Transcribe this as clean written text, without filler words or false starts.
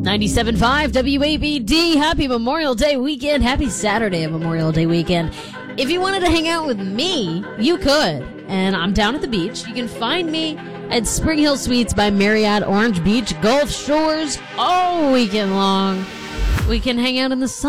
97.5 WABD. Happy Memorial Day weekend. Happy Saturday of Memorial Day weekend. If you wanted to hang out with me, you could. And I'm down at the beach. You can find me at Spring Hill Suites by Marriott Orange Beach, Gulf Shores, all weekend long. We can hang out in the sun.